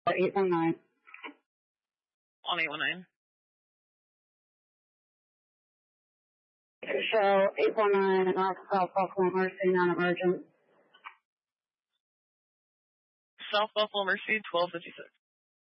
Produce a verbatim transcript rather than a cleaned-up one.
eight one nine. On eight one nine. Show eight one nine at North South Buffalo Mercy, non-emergent. South Buffalo Mercy, twelve fifty-six.